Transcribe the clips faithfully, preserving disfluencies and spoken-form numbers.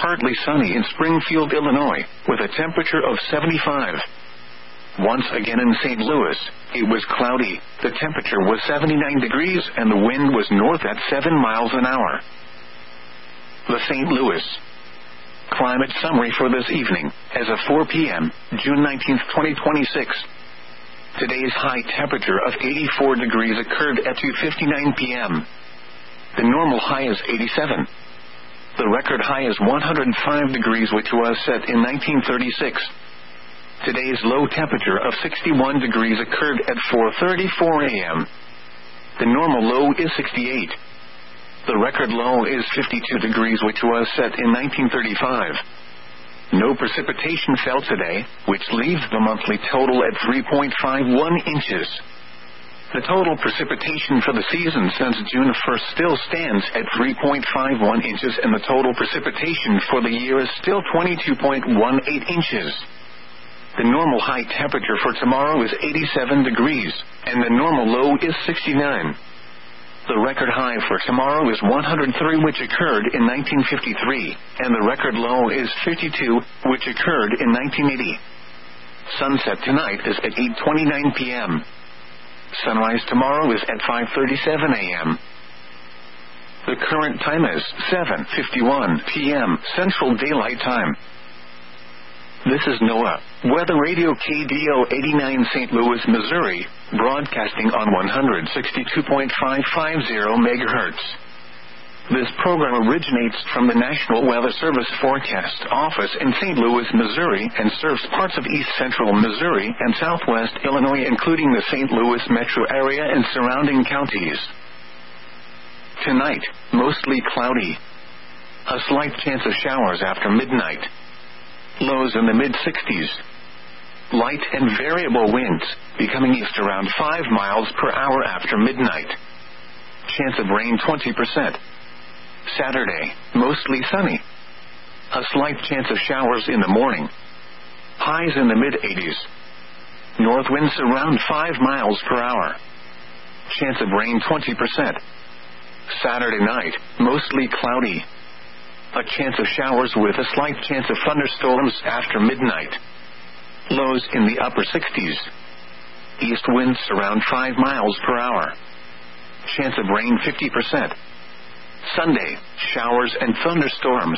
partly sunny in Springfield, Illinois, with a temperature of seventy-five. Once again in Saint Louis, it was cloudy, the temperature was seventy-nine degrees and the wind was north at seven miles an hour. The Saint Louis climate summary for this evening, as of four p.m., June nineteenth, twenty twenty-six. Today's high temperature of eighty-four degrees occurred at two fifty-nine p.m. The normal high is eighty-seven. The record high is one hundred five degrees, which was set in nineteen thirty-six. Today's low temperature of sixty-one degrees occurred at four thirty-four a.m. The normal low is sixty-eight. The record low is fifty-two degrees, which was set in nineteen thirty-five. No precipitation fell today, which leaves the monthly total at three point five one inches. The total precipitation for the season since June first still stands at three point five one inches, and the total precipitation for the year is still twenty-two point one eight inches. The normal high temperature for tomorrow is eighty-seven degrees, and the normal low is sixty-nine. The record high for tomorrow is one hundred three, which occurred in nineteen fifty-three, and the record low is fifty-two, which occurred in nineteen eighty. Sunset tonight is at eight twenty-nine p.m. Sunrise tomorrow is at five thirty-seven a.m. The current time is seven fifty-one p.m. Central Daylight Time. This is NOAA Weather Radio K D O eighty-nine, Saint Louis, Missouri, broadcasting on one hundred sixty-two point five five zero megahertz. This program originates from the National Weather Service Forecast Office in Saint Louis, Missouri, and serves parts of east central Missouri and southwest Illinois, including the Saint Louis metro area and surrounding counties. Tonight, mostly cloudy. A slight chance of showers after midnight. Lows in the mid-sixties. Light and variable winds, becoming east around five miles per hour after midnight. Chance of rain twenty percent. Saturday, mostly sunny. A slight chance of showers in the morning. Highs in the mid-eighties. North winds around five miles per hour. Chance of rain twenty percent. Saturday night, mostly cloudy. A chance of showers with a slight chance of thunderstorms after midnight. Lows in the upper sixties. East winds around five miles per hour. Chance of rain fifty percent. Sunday, showers and thunderstorms.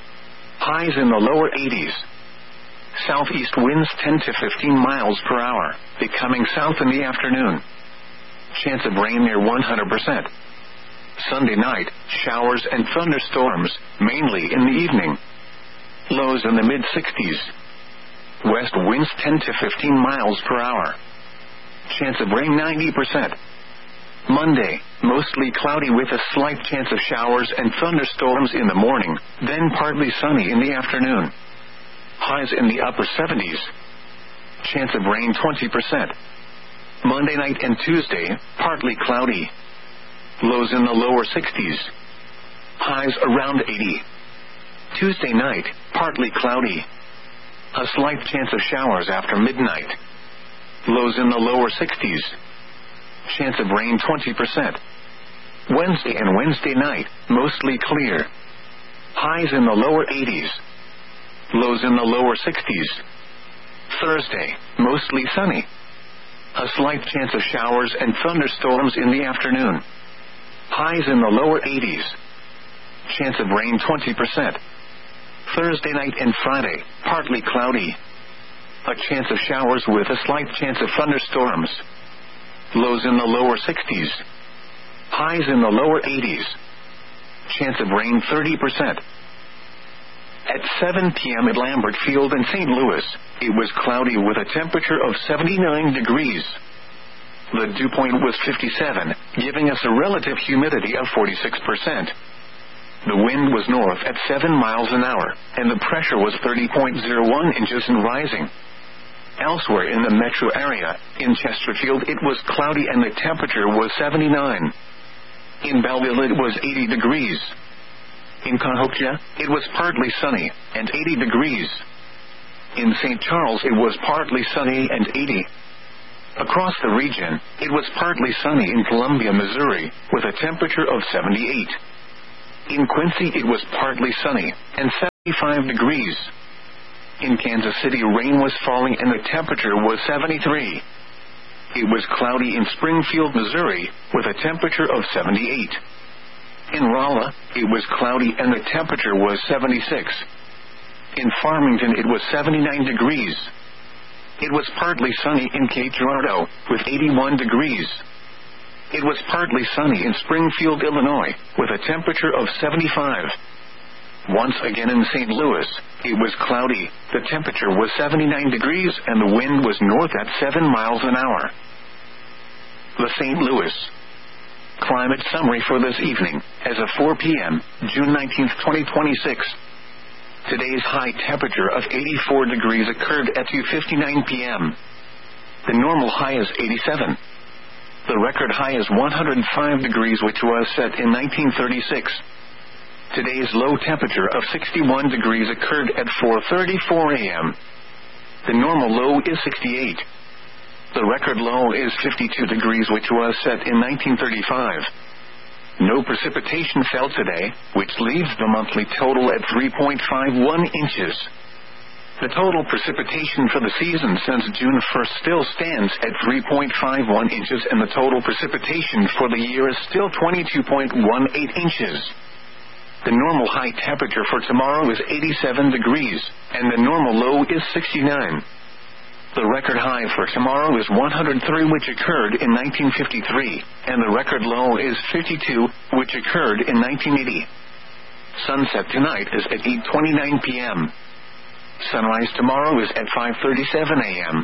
Highs in the lower eighties. Southeast winds ten to fifteen miles per hour, becoming south in the afternoon. Chance of rain near one hundred percent. Sunday night, showers and thunderstorms, mainly in the evening. Lows in the mid-sixties. West winds ten to fifteen miles per hour. Chance of rain ninety percent. Monday, mostly cloudy with a slight chance of showers and thunderstorms in the morning, then partly sunny in the afternoon. Highs in the upper seventies. Chance of rain twenty percent. Monday night and Tuesday, partly cloudy. Lows in the lower sixties. Highs around eighty. Tuesday night, partly cloudy. A slight chance of showers after midnight. Lows in the lower sixties. Chance of rain twenty percent. Wednesday and Wednesday night, mostly clear. Highs in the lower eighties. Lows in the lower sixties. Thursday, mostly sunny. A slight chance of showers and thunderstorms in the afternoon. Highs in the lower eighties. Chance of rain twenty percent. Thursday night and Friday, partly cloudy. A chance of showers with a slight chance of thunderstorms. Lows in the lower sixties. Highs in the lower eighties. Chance of rain thirty percent. At seven p.m. at Lambert Field in Saint Louis, it was cloudy with a temperature of seventy-nine degrees. The dew point was fifty-seven, giving us a relative humidity of forty-six percent. The wind was north at seven miles an hour, and the pressure was thirty point zero one inches and rising. Elsewhere in the metro area, in Chesterfield it was cloudy and the temperature was seventy-nine. In Belleville it was eighty degrees. In Cahokia, it was partly sunny, and eighty degrees. In Saint Charles it was partly sunny and eighty. Across the region, it was partly sunny in Columbia, Missouri, with a temperature of seventy-eight. In Quincy it was partly sunny, and seventy-five degrees. In Kansas City, rain was falling and the temperature was seventy-three. It was cloudy in Springfield, Missouri, with a temperature of seventy-eight. In Rolla, it was cloudy and the temperature was seventy-six. In Farmington, it was seventy-nine degrees. It was partly sunny in Cape Girardeau, with eighty-one degrees. It was partly sunny in Springfield, Illinois, with a temperature of seventy-five. Once again in Saint Louis, it was cloudy, the temperature was seventy-nine degrees and the wind was north at seven miles an hour. The Saint Louis Climate Summary for this evening, as of four p.m., June nineteenth, twenty twenty-six. Today's high temperature of eighty-four degrees occurred at two fifty-nine p.m. The normal high is eighty-seven. The record high is one hundred five degrees, which was set in nineteen thirty-six. Today's low temperature of sixty-one degrees occurred at four thirty-four a.m. The normal low is sixty-eight. The record low is fifty-two degrees, which was set in nineteen thirty-five. No precipitation fell today, which leaves the monthly total at three point five one inches. The total precipitation for the season since June first still stands at three point five one inches, and the total precipitation for the year is still twenty-two point one eight inches. The normal high temperature for tomorrow is eighty-seven degrees, and the normal low is sixty-nine. The record high for tomorrow is one hundred three, which occurred in nineteen fifty-three, and the record low is fifty-two, which occurred in nineteen eighty. Sunset tonight is at eight twenty-nine p.m. Sunrise tomorrow is at five thirty-seven a.m.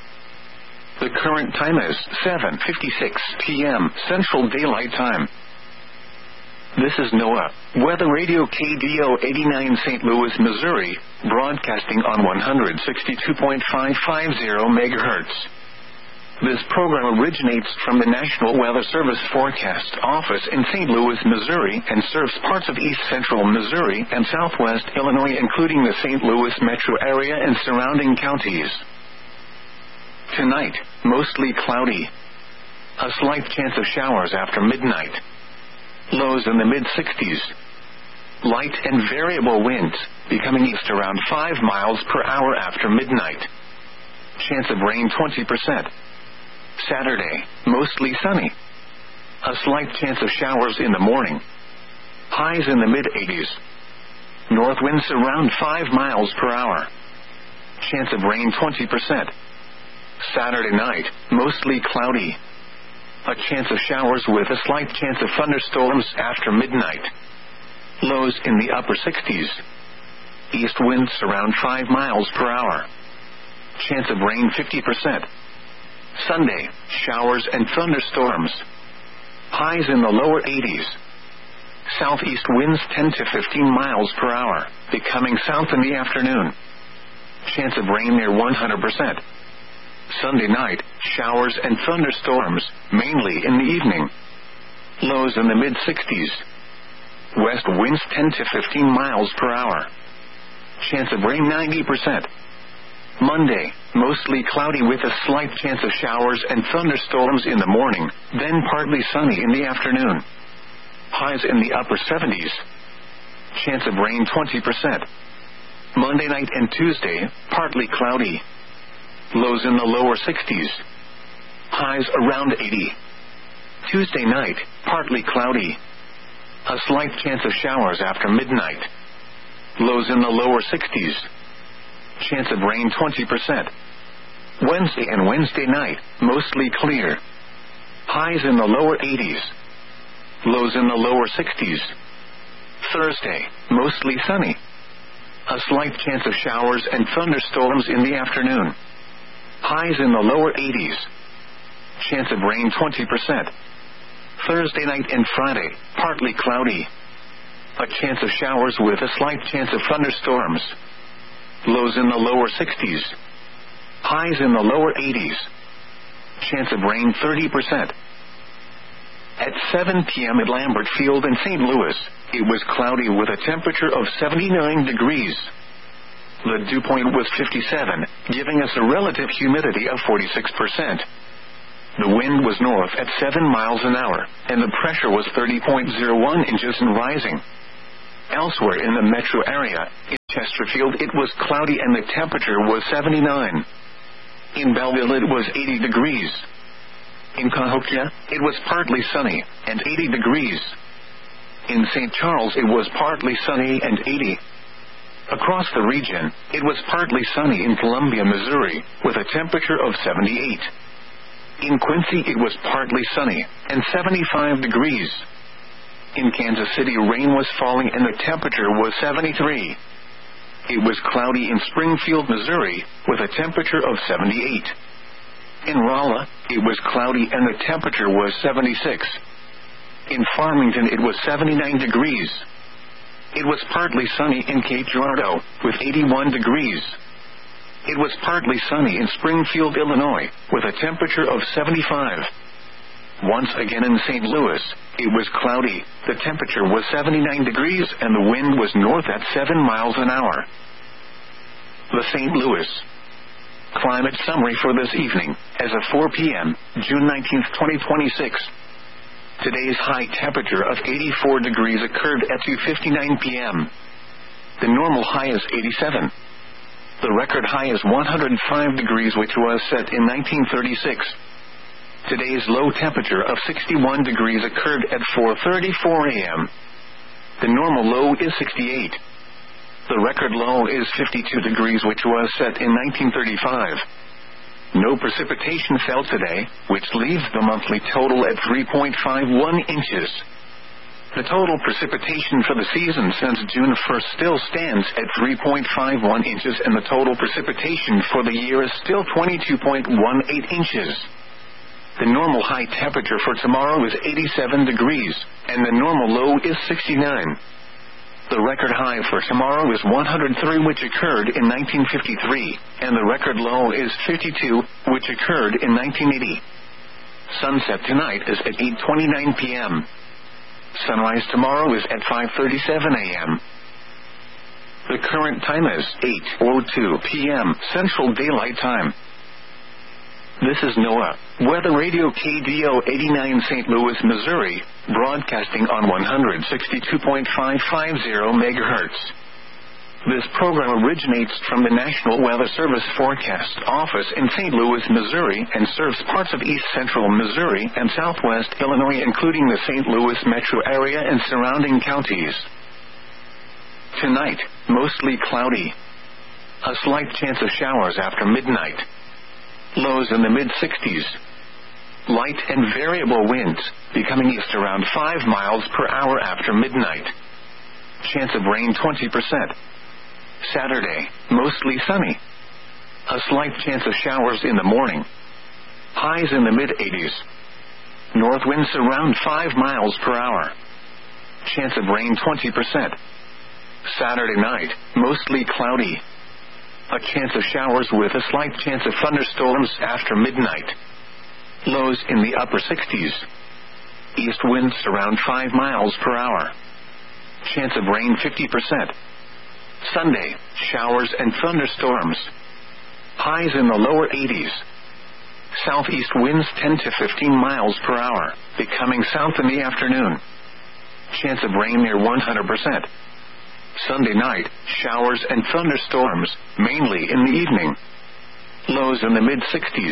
The current time is seven fifty-six p.m. Central Daylight Time. This is NOAA Weather Radio K D O eighty-nine, Saint Louis, Missouri, broadcasting on one sixty-two point five five zero megahertz. This program originates from the National Weather Service Forecast Office in Saint Louis, Missouri, and serves parts of east central Missouri and southwest Illinois, including the Saint Louis metro area and surrounding counties. Tonight, mostly cloudy. A slight chance of showers after midnight. Lows in the mid sixties. Light and variable winds, becoming east around five miles per hour after midnight. Chance of rain twenty percent. Saturday, mostly sunny. A slight chance of showers in the morning. Highs in the mid eighties. North winds around five miles per hour. Chance of rain twenty percent. Saturday night, mostly cloudy. A chance of showers with a slight chance of thunderstorms after midnight. Lows in the upper sixties. East winds around five miles per hour. Chance of rain fifty percent. Sunday, showers and thunderstorms. Highs in the lower eighties. Southeast winds ten to fifteen miles per hour, becoming south in the afternoon. Chance of rain near one hundred percent. Sunday night, showers and thunderstorms, mainly in the evening. Lows in the mid sixties. West winds ten to fifteen miles per hour. Chance of rain ninety percent. Monday, mostly cloudy with a slight chance of showers and thunderstorms in the morning, then partly sunny in the afternoon. Highs in the upper seventies. Chance of rain twenty percent. Monday night and Tuesday, partly cloudy. Lows in the lower sixties. Highs around eighty. Tuesday night, partly cloudy. A slight chance of showers after midnight. Lows in the lower sixties. Chance of rain twenty percent. Wednesday and Wednesday night, mostly clear. Highs in the lower eighties. Lows in the lower sixties. Thursday, mostly sunny. A slight chance of showers and thunderstorms in the afternoon. Highs in the lower eighties. Chance of rain twenty percent. Thursday night and Friday, partly cloudy. A chance of showers with a slight chance of thunderstorms. Lows in the lower sixties. Highs in the lower eighties. Chance of rain thirty percent. At seven p.m. at Lambert Field in Saint Louis, it was cloudy with a temperature of seventy-nine degrees. The dew point was fifty-seven, giving us a relative humidity of forty-six percent. The wind was north at seven miles an hour, and the pressure was thirty point zero one inches and rising. Elsewhere in the metro area, in Chesterfield it was cloudy and the temperature was seventy-nine. In Belleville it was eighty degrees. In Cahokia, it was partly sunny, and eighty degrees. In Saint Charles it was partly sunny and eighty. Across the region, it was partly sunny in Columbia, Missouri, with a temperature of seventy-eight. In Quincy it was partly sunny, and seventy-five degrees. In Kansas City rain was falling and the temperature was seventy-three. It was cloudy in Springfield, Missouri, with a temperature of seventy-eight. In Rolla, it was cloudy and the temperature was seventy-six. In Farmington it was seventy-nine degrees. It was partly sunny in Cape Girardeau, with eighty-one degrees. It was partly sunny in Springfield, Illinois, with a temperature of seventy-five. Once again in Saint Louis, it was cloudy, the temperature was seventy-nine degrees and the wind was north at seven miles an hour. The Saint Louis climate summary for this evening, as of four p.m., June nineteenth, twenty twenty-six. Today's high temperature of eighty-four degrees occurred at two fifty-nine p.m. The normal high is eighty-seven. The record high is one hundred five degrees, which was set in nineteen thirty-six. Today's low temperature of sixty-one degrees occurred at four thirty-four a.m. The normal low is sixty-eight. The record low is fifty-two degrees, which was set in nineteen thirty-five. No precipitation fell today, which leaves the monthly total at three point five one inches. The total precipitation for the season since June first still stands at three point five one inches, and the total precipitation for the year is still twenty-two point one eight inches. The normal high temperature for tomorrow is eighty-seven degrees, and the normal low is sixty-nine. The record high for tomorrow is one hundred three, which occurred in nineteen fifty-three, and the record low is fifty-two, which occurred in nineteen eighty. Sunset tonight is at eight twenty-nine p.m. Sunrise tomorrow is at five thirty-seven a.m. The current time is eight oh two p.m. Central Daylight Time. This is NOAA Weather Radio K D O eighty-nine Saint Louis, Missouri, broadcasting on one sixty-two point five five zero megahertz. This program originates from the National Weather Service Forecast Office in Saint Louis, Missouri, and serves parts of east central Missouri and southwest Illinois, including the Saint Louis metro area and surrounding counties. Tonight, mostly cloudy. A slight chance of showers after midnight. Lows in the mid-sixties. Light and variable winds, becoming east around five miles per hour after midnight. Chance of rain twenty percent. Saturday, mostly sunny. A slight chance of showers in the morning. Highs in the mid-eighties. North winds around five miles per hour. Chance of rain twenty percent. Saturday night, mostly cloudy. A chance of showers with a slight chance of thunderstorms after midnight. Lows in the upper sixties. East winds around five miles per hour. Chance of rain fifty percent. Sunday, showers and thunderstorms. Highs in the lower eighties. Southeast winds ten to fifteen miles per hour, becoming south in the afternoon. Chance of rain near one hundred percent. Sunday night, showers and thunderstorms, mainly in the evening. Lows in the mid-sixties.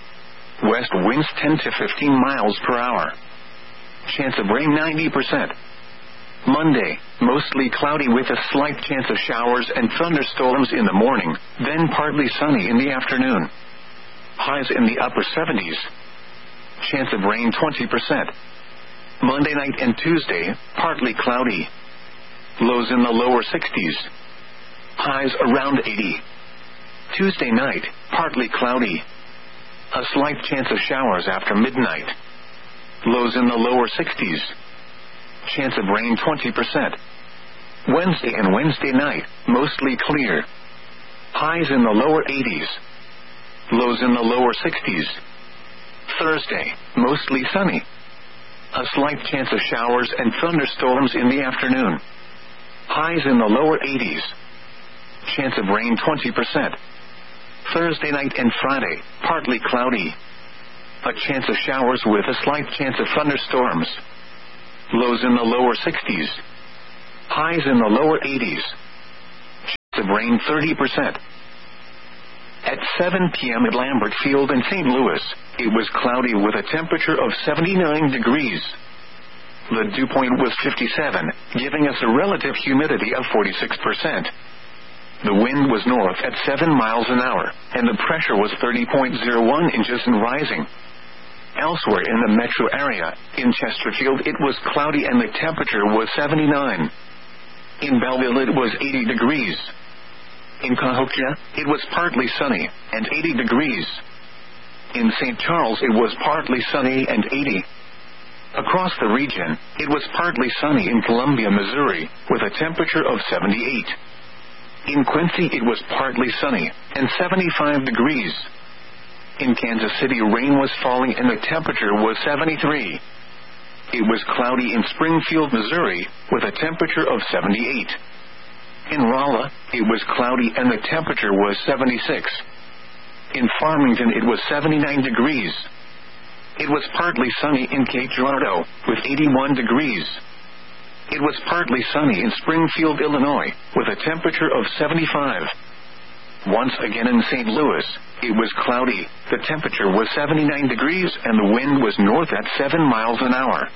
West winds ten to fifteen miles per hour. Chance of rain ninety percent. Monday, mostly cloudy with a slight chance of showers and thunderstorms in the morning, then partly sunny in the afternoon. Highs in the upper seventies. Chance of rain twenty percent. Monday night and Tuesday, partly cloudy. Lows in the lower sixties. Highs around eighty. Tuesday night, partly cloudy. A slight chance of showers after midnight. Lows in the lower sixties. Chance of rain twenty percent. Wednesday and Wednesday night, mostly clear. Highs in the lower eighties. Lows in the lower sixties. Thursday, mostly sunny. A slight chance of showers and thunderstorms in the afternoon. Highs in the lower eighties. Chance of rain twenty percent. Thursday night and Friday, partly cloudy. A chance of showers with a slight chance of thunderstorms. Lows in the lower sixties. Highs in the lower eighties. Chance of rain thirty percent. At seven p.m. at Lambert Field in Saint Louis, it was cloudy with a temperature of seventy-nine degrees. The dew point was fifty-seven, giving us a relative humidity of forty-six percent. The wind was north at seven miles an hour, and the pressure was thirty point zero one inches and rising. Elsewhere in the metro area, in Chesterfield it was cloudy and the temperature was seventy-nine. In Belleville it was eighty degrees. In Cahokia, it was partly sunny, and eighty degrees. In Saint Charles it was partly sunny and eighty. Across the region, it was partly sunny in Columbia, Missouri, with a temperature of seventy-eight. In Quincy it was partly sunny, and seventy-five degrees. In Kansas City rain was falling and the temperature was seventy-three. It was cloudy in Springfield, Missouri, with a temperature of seventy-eight. In Rolla, it was cloudy and the temperature was seventy-six. In Farmington it was seventy-nine degrees. It was partly sunny in Cape Girardeau, with eighty-one degrees. It was partly sunny in Springfield, Illinois, with a temperature of seventy-five. Once again in Saint Louis, it was cloudy, the temperature was seventy-nine degrees and the wind was north at seven miles an hour.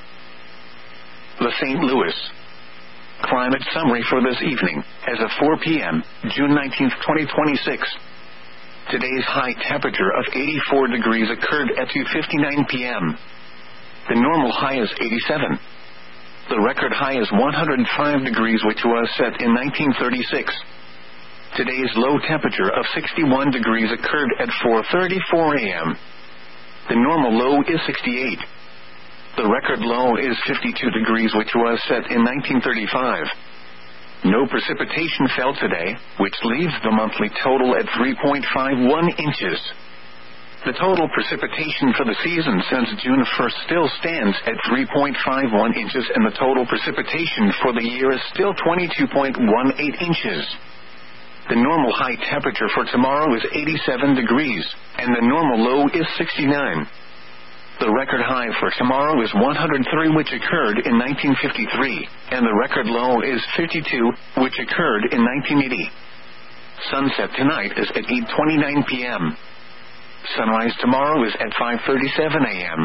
The Saint Louis Climate Summary for this evening, as of four p.m., June nineteenth, twenty twenty-six. Today's high temperature of eighty-four degrees occurred at two fifty-nine p.m. The normal high is eighty-seven. The record high is one hundred five degrees, which was set in nineteen thirty-six. Today's low temperature of sixty-one degrees occurred at four thirty-four a.m. The normal low is sixty-eight. The record low is fifty-two degrees, which was set in nineteen thirty-five. No precipitation fell today, which leaves the monthly total at three point five one inches. The total precipitation for the season since June first still stands at three point five one inches, and the total precipitation for the year is still twenty-two point one eight inches. The normal high temperature for tomorrow is eighty-seven degrees, and the normal low is sixty-nine. The record high for tomorrow is one hundred three, which occurred in nineteen fifty-three, and the record low is fifty-two, which occurred in nineteen eighty. Sunset tonight is at eight twenty-nine p.m. Sunrise tomorrow is at five thirty-seven a.m.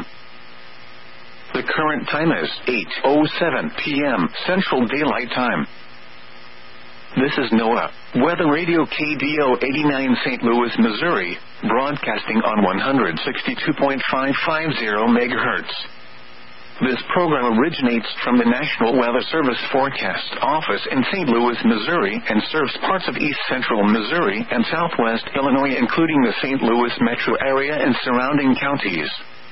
The current time is eight oh seven p.m. Central Daylight Time. This is NOAA Weather Radio K D O eighty-nine Saint Louis, Missouri, broadcasting on one sixty-two point five five zero megahertz. This program originates from the National Weather Service Forecast Office in Saint Louis, Missouri, and serves parts of east central Missouri and southwest Illinois, including the Saint Louis metro area and surrounding counties.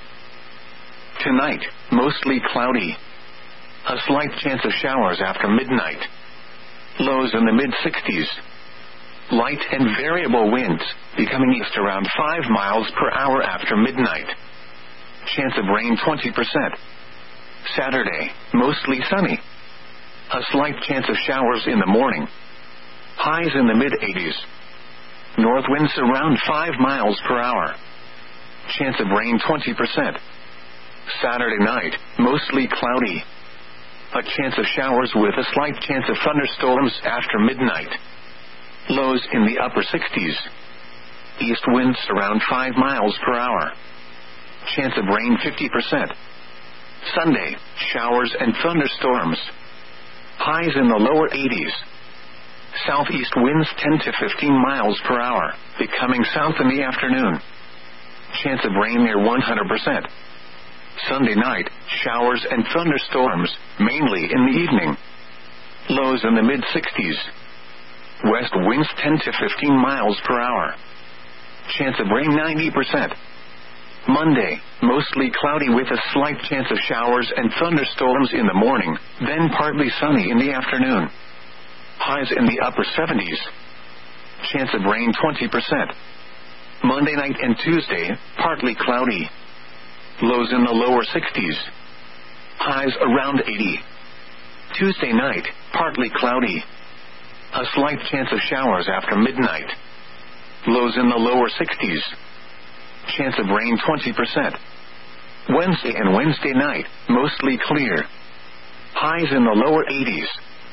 Tonight, mostly cloudy. A slight chance of showers after midnight. Lows in the mid-sixties. Light and variable winds, becoming east around five miles per hour after midnight. Chance of rain twenty percent. Saturday, mostly sunny. A slight chance of showers in the morning. Highs in the mid-eighties. North winds around five miles per hour. Chance of rain twenty percent. Saturday night, mostly cloudy. A chance of showers with a slight chance of thunderstorms after midnight. Lows in the upper sixties. East winds around five miles per hour. Chance of rain fifty percent. Sunday, showers and thunderstorms. Highs in the lower eighties. Southeast winds ten to fifteen miles per hour, becoming south in the afternoon. Chance of rain near one hundred percent. Sunday night, showers and thunderstorms, mainly in the evening. Lows in the mid-sixties. West winds ten to fifteen miles per hour. Chance of rain ninety percent. Monday, mostly cloudy with a slight chance of showers and thunderstorms in the morning, then partly sunny in the afternoon. Highs in the upper seventies. Chance of rain twenty percent. Monday night and Tuesday, partly cloudy. Lows in the lower sixties. Highs around eighty. Tuesday night, partly cloudy. A slight chance of showers after midnight. Lows in the lower sixties. Chance of rain twenty percent. Wednesday and Wednesday night, mostly clear. Highs in the lower eighties.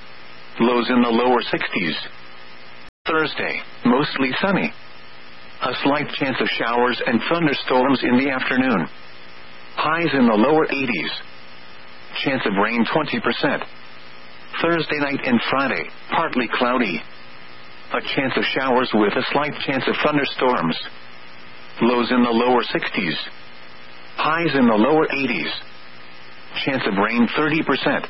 lows in the lower sixties. Thursday, mostly sunny. A slight chance of showers and thunderstorms in the afternoon. Highs in the lower eighties. Chance of rain twenty percent. Thursday night and Friday, partly cloudy. A chance of showers with a slight chance of thunderstorms. Lows in the lower sixties. Highs in the lower eighties. Chance of rain thirty percent.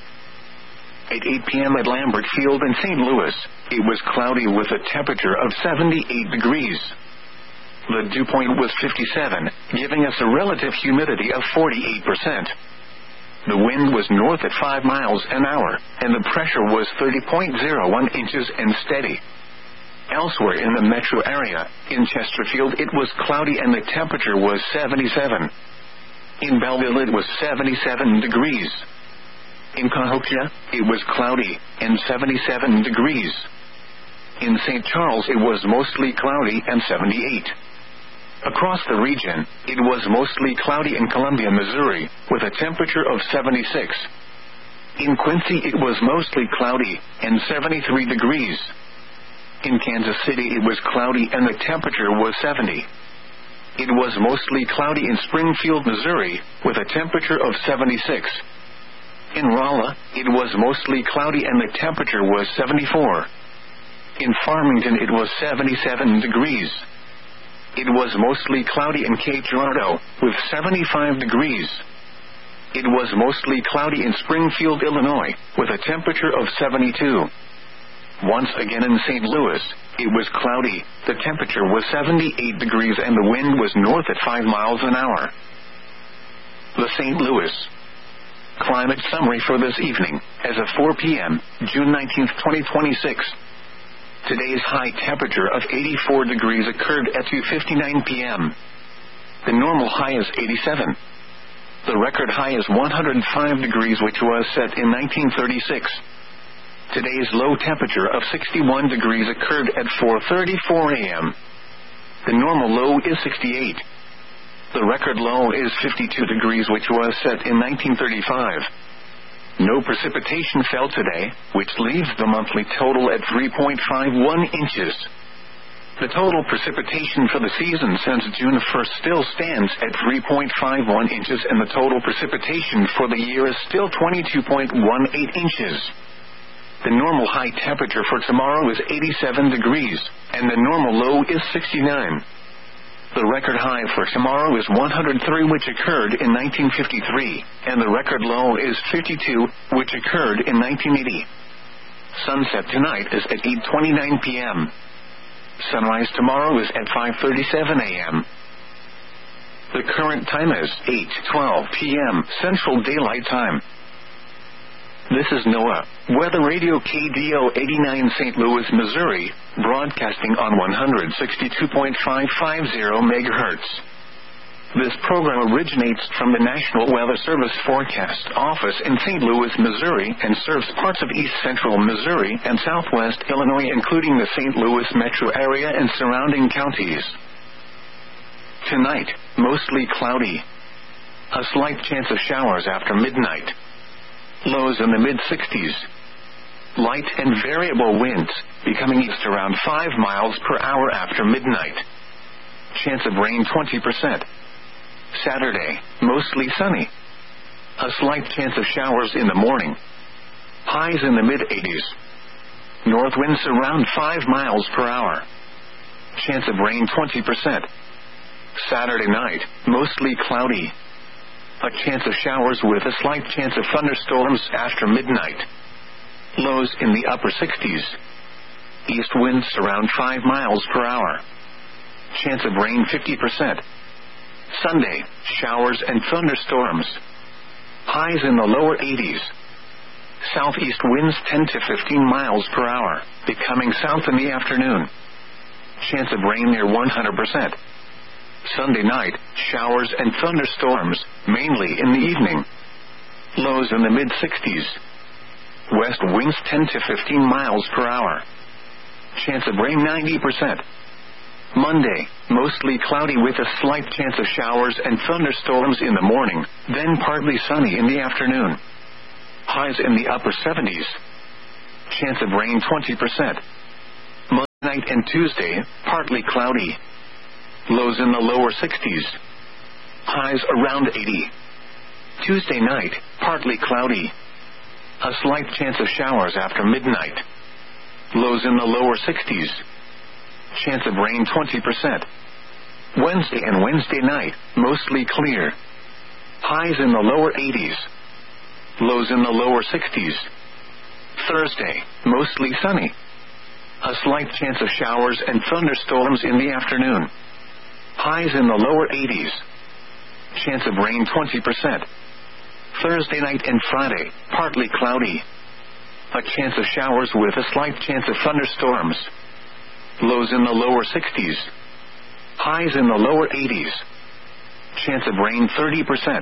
At eight p.m. at Lambert Field in Saint Louis, it was cloudy with a temperature of seventy-eight degrees. The dew point was fifty-seven, giving us a relative humidity of forty-eight percent. The wind was north at five miles an hour, and the pressure was thirty point zero one inches and steady. Elsewhere in the metro area, in Chesterfield it was cloudy and the temperature was seventy-seven. In Belleville it was seventy-seven degrees. In Cahokia, it was cloudy and seventy-seven degrees. In Saint Charles it was mostly cloudy and seventy-eight. Across the region, it was mostly cloudy in Columbia, Missouri, with a temperature of seventy-six. In Quincy it was mostly cloudy and seventy-three degrees. In Kansas City it was cloudy and the temperature was seventy. It was mostly cloudy in Springfield, Missouri, with a temperature of seventy-six. In Rolla, it was mostly cloudy and the temperature was seventy-four. In Farmington it was seventy-seven degrees. It was mostly cloudy in Cape Girardeau, with seventy-five degrees. It was mostly cloudy in Springfield, Illinois, with a temperature of seventy-two. Once again in Saint Louis, it was cloudy, the temperature was seventy-eight degrees and the wind was north at five miles an hour. The Saint Louis climate summary for this evening, as of four p.m., June nineteenth, twenty twenty-six. Today's high temperature of eighty-four degrees occurred at two fifty-nine p.m. The normal high is eighty-seven. The record high is one hundred five degrees, which was set in nineteen thirty-six. Today's low temperature of sixty-one degrees occurred at four thirty-four a.m. The normal low is sixty-eight. The record low is fifty-two degrees, which was set in nineteen thirty-five. No precipitation fell today, which leaves the monthly total at three point five one inches. The total precipitation for the season since June first still stands at three point five one inches, and the total precipitation for the year is still twenty-two point one eight inches. The normal high temperature for tomorrow is eighty-seven degrees, and the normal low is sixty-nine. The record high for tomorrow is one hundred three, which occurred in nineteen fifty-three, and the record low is fifty-two, which occurred in nineteen eighty. Sunset tonight is at eight twenty-nine p.m. Sunrise tomorrow is at five thirty-seven a.m. The current time is eight twelve p.m. Central Daylight Time. This is NOAA, Weather Radio K D O eighty-nine Saint Louis, Missouri, broadcasting on one sixty-two point five five zero megahertz. This program originates from the National Weather Service Forecast Office in Saint Louis, Missouri, and serves parts of east central Missouri and southwest Illinois, including the Saint Louis metro area and surrounding counties. Tonight, mostly cloudy. A slight chance of showers after midnight. Lows in the mid-sixties. Light and variable winds, becoming east around five miles per hour after midnight. Chance of rain twenty percent. Saturday, mostly sunny. A slight chance of showers in the morning. Highs in the mid-eighties. North winds around five miles per hour. Chance of rain twenty percent. Saturday night, mostly cloudy. A chance of showers with a slight chance of thunderstorms after midnight. Lows in the upper sixties. East winds around five miles per hour. Chance of rain fifty percent. Sunday, showers and thunderstorms. Highs in the lower eighties. Southeast winds ten to fifteen miles per hour, becoming south in the afternoon. Chance of rain near one hundred percent. Sunday night, showers and thunderstorms, mainly in the evening. Lows in the mid-sixties. West winds ten to fifteen miles per hour. Chance of rain ninety percent. Monday, mostly cloudy with a slight chance of showers and thunderstorms in the morning, then partly sunny in the afternoon. Highs in the upper seventies. Chance of rain twenty percent. Monday night and Tuesday, partly cloudy. Lows in the lower sixties. Highs around eighty. Tuesday night, partly cloudy. A slight chance of showers after midnight. Lows in the lower sixties. Chance of rain twenty percent. Wednesday and Wednesday night, mostly clear. Highs in the lower eighties. Lows in the lower sixties. Thursday, mostly sunny. A slight chance of showers and thunderstorms in the afternoon. Highs in the lower eighties. Chance of rain twenty percent. Thursday night and Friday, partly cloudy. A chance of showers with a slight chance of thunderstorms. Lows in the lower sixties. Highs in the lower eighties. Chance of rain thirty percent.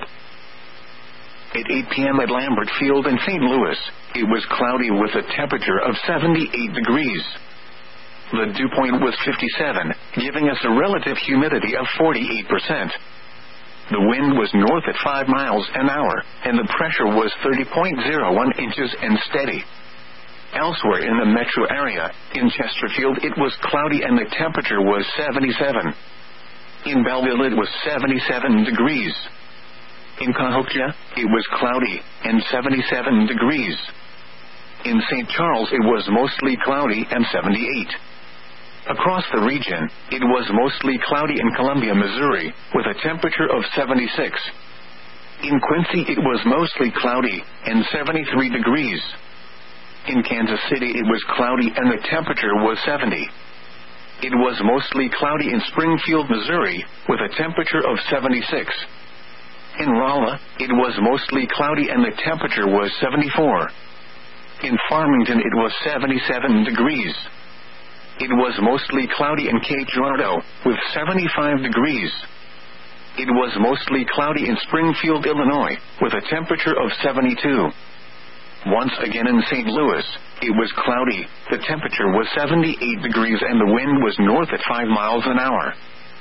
At eight p.m. at Lambert Field in Saint Louis, it was cloudy with a temperature of seventy-eight degrees. The dew point was fifty-seven, giving us a relative humidity of forty-eight percent. The wind was north at five miles an hour, and the pressure was thirty point zero one inches and steady. Elsewhere in the metro area, in Chesterfield it was cloudy and the temperature was seventy-seven. In Belleville it was seventy-seven degrees. In Cahokia, it was cloudy and seventy-seven degrees. In Saint Charles it was mostly cloudy and seventy-eight. Across the region, it was mostly cloudy in Columbia, Missouri, with a temperature of seventy-six. In Quincy it was mostly cloudy and seventy-three degrees. In Kansas City it was cloudy and the temperature was seventy. It was mostly cloudy in Springfield, Missouri, with a temperature of seventy-six. In Rolla, it was mostly cloudy and the temperature was seventy-four. In Farmington it was seventy-seven degrees. It was mostly cloudy in Cape Girardeau, with seventy-five degrees. It was mostly cloudy in Springfield, Illinois, with a temperature of seventy-two. Once again in Saint Louis, it was cloudy, the temperature was seventy-eight degrees and the wind was north at five miles an hour.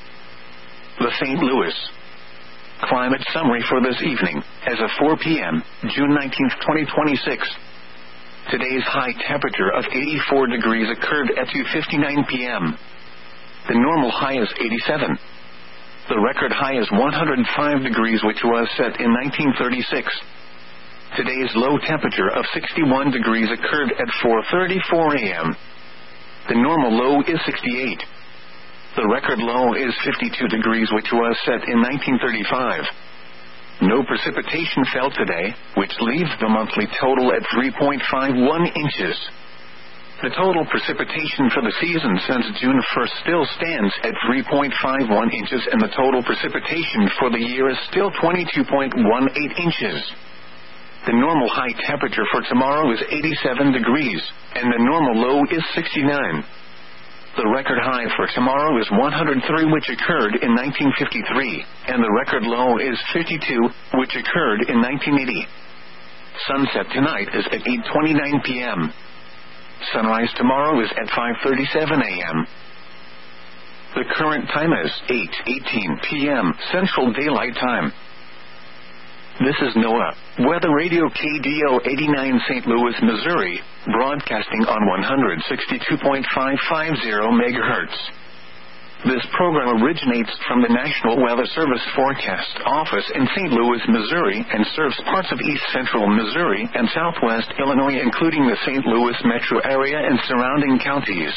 The Saint Louis Climate Summary for this evening, as of four p.m., June nineteenth, twenty twenty-six. Today's high temperature of eighty-four degrees occurred at two fifty-nine p.m. The normal high is eighty-seven. The record high is one hundred five degrees, which was set in nineteen thirty-six. Today's low temperature of sixty-one degrees occurred at four thirty-four a.m. The normal low is sixty-eight. The record low is fifty-two degrees, which was set in nineteen thirty-five. No precipitation fell today, which leaves the monthly total at three point five one inches. The total precipitation for the season since June first still stands at three point five one inches, and the total precipitation for the year is still twenty-two point one eight inches. The normal high temperature for tomorrow is eighty-seven degrees, and the normal low is sixty-nine. The record high for tomorrow is one hundred three, which occurred in nineteen fifty-three, and the record low is fifty-two, which occurred in nineteen eighty. Sunset tonight is at eight twenty-nine p.m. Sunrise tomorrow is at five thirty-seven a.m. The current time is eight eighteen p.m. Central Daylight Time. This is NOAA, Weather Radio K D O eighty-nine, Saint Louis, Missouri, broadcasting on one hundred sixty-two point five five zero megahertz. This program originates from the National Weather Service Forecast Office in Saint Louis, Missouri, and serves parts of east central Missouri and southwest Illinois, including the Saint Louis metro area and surrounding counties.